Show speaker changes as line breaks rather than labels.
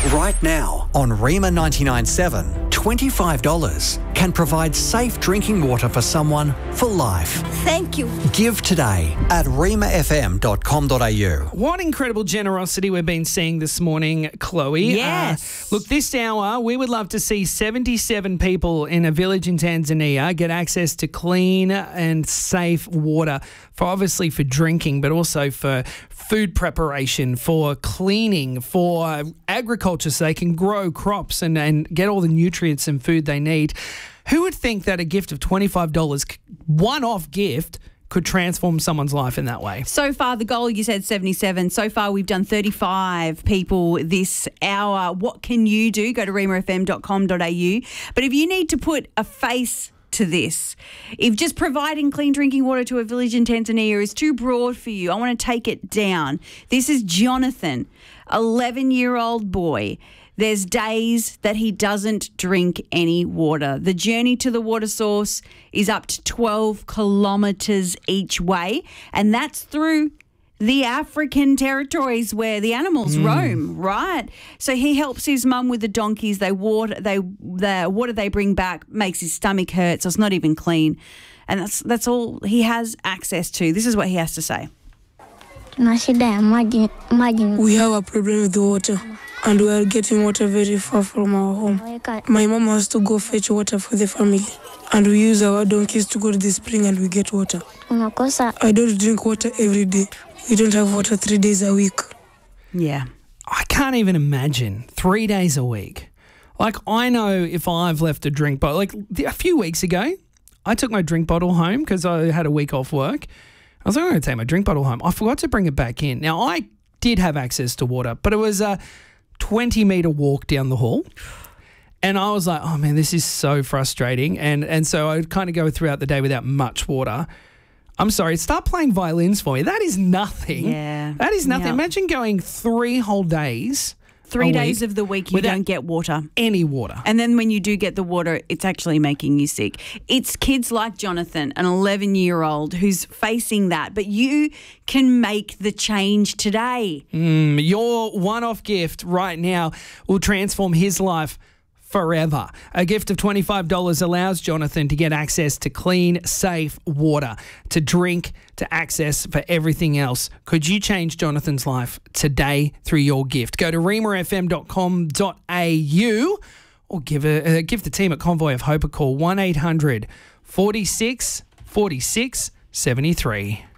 Right now on Rima 99.7, $25 can provide safe drinking water for someone for life.
Thank you.
Give today at rimafm.com.au.
What incredible generosity we've been seeing this morning, Chloe.
Yes.
Look, this hour, we would love to see 77 people in a village in Tanzania get access to clean and safe water, obviously for drinking, but also for food preparation, for cleaning, for agriculture so they can grow crops and get all the nutrients and food they need. Who would think that a gift of $25, one-off gift, could transform someone's life in that way?
So far, the goal, you said 77. So far, we've done 35 people this hour. What can you do? Go to rimafm.com.au. But if you need to put a face to this, if just providing clean drinking water to a village in Tanzania is too broad for you, I want to take it down. This is Jonathan, 11-year-old boy. There's days that he doesn't drink any water. The journey to the water source is up to 12 kilometres each way, and that's through the African territories where the animals roam, right? So he helps his mum with the donkeys. The water they bring back makes his stomach hurt, so it's not even clean. And that's all he has access to. This is what he has to say.
We have a problem with the water, and we are getting water very far from our home. My mom has to go fetch water for the family, and we use our donkeys to go to the spring and we get water. I don't drink water every day. We don't have water 3 days a week.
Yeah.
I can't even imagine 3 days a week. Like, I know if I've left a drink bottle, like a few weeks ago, I took my drink bottle home because I had a week off work. I was like, I'm going to take my drink bottle home. I forgot to bring it back in. Now, I did have access to water, but it was a 20-metre walk down the hall. And I was like, oh, man, this is so frustrating. And so I would kind of go throughout the day without much water. I'm sorry, start playing violins for me. That is nothing.
Yeah.
That is nothing.
Yeah.
Imagine going 3 whole days.
3 days of the week you
without
don't get water.
Any water.
And then when you do get the water, it's actually making you sick. It's kids like Jonathan, an 11-year-old, who's facing that. But you can make the change today.
Your one-off gift right now will transform his life forever. A gift of $25 allows Jonathan to get access to clean, safe water, to drink, to access for everything else. Could you change Jonathan's life today through your gift? Go to rimafm.com.au or give the team at Convoy of Hope a call, 1-800 46 46 73.